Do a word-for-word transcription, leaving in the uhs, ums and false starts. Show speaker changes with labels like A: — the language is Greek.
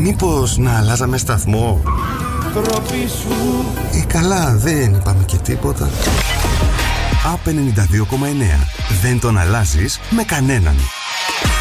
A: Μήπως να αλλάζαμε σταθμό? Ε, καλά, δεν είπαμε και τίποτα. Απ ενενήντα δύο κόμμα εννέα. Δεν τον αλλάζεις με κανέναν.